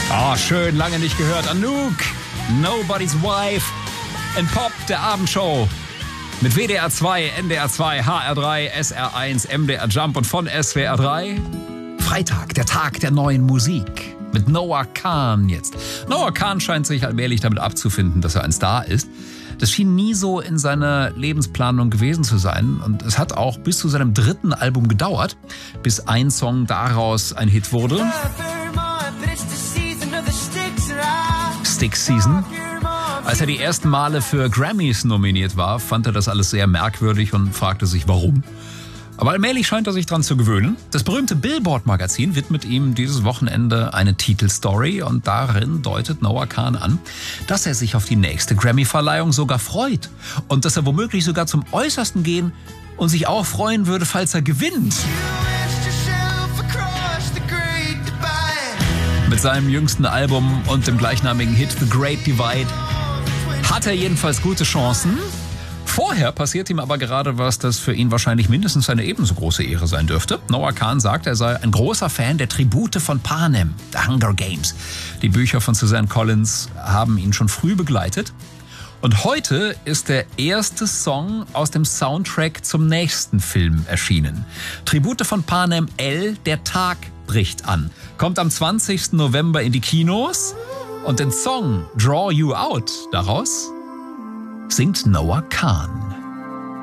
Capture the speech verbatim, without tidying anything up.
Oh, schön, lange nicht gehört. Anouk, Nobody's Wife. In Pop, der Abendshow. Mit W D R zwei, N D R zwei, H R drei, S R eins, M D R Jump und von S W R drei. Freitag, der Tag der neuen Musik. Mit Noah Kahan jetzt. Noah Kahan scheint sich allmählich damit abzufinden, dass er ein Star ist. Das schien nie so in seiner Lebensplanung gewesen zu sein. Und es hat auch bis zu seinem dritten Album gedauert, bis ein Song daraus ein Hit wurde. Stick Season. Als er die ersten Male für Grammys nominiert war, fand er das alles sehr merkwürdig und fragte sich, warum. Aber allmählich scheint er sich dran zu gewöhnen. Das berühmte Billboard-Magazin widmet ihm dieses Wochenende eine Titelstory und darin deutet Noah Kahan an, dass er sich auf die nächste Grammy-Verleihung sogar freut und dass er womöglich sogar zum Äußersten gehen und sich auch freuen würde, falls er gewinnt. Mit seinem jüngsten Album und dem gleichnamigen Hit The Great Divide hat er jedenfalls gute Chancen. Vorher passiert ihm aber gerade was, das für ihn wahrscheinlich mindestens eine ebenso große Ehre sein dürfte. Noah Kahan sagt, er sei ein großer Fan der Tribute von Panem, The Hunger Games. Die Bücher von Suzanne Collins haben ihn schon früh begleitet. Und heute ist der erste Song aus dem Soundtrack zum nächsten Film erschienen. Tribute von Panem L, Der Tag bricht an. Kommt am zwanzigsten November in die Kinos. Und den Song Draw You Out daraus singt Noah Kahan.